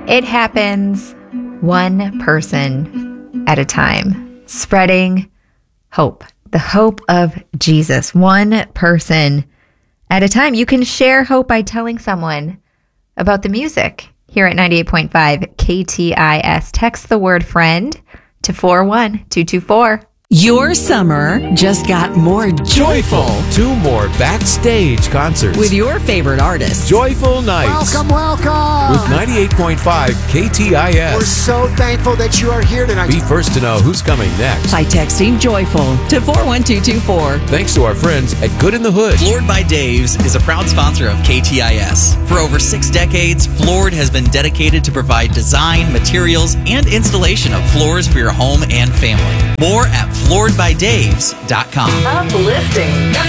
It happens one person at a time, spreading hope, the hope of Jesus, one person at a time. You can share hope by telling someone about the music here at 98.5 KTIS. Text the word friend to 41224. Your summer just got more joyful. 2 more backstage concerts With your favorite artists. Joyful Nights. Welcome. With 98.5 KTIS. We're so thankful that you are here tonight. Be first to know who's coming next. By texting joyful to 41224. Thanks to our friends at Good in the Hood. Floored by Dave's is a proud sponsor of KTIS. For over 6 decades, Floored has been dedicated to provide design, materials, and installation of floors for your home and family. More at flooredbydaves.com. Uplifting.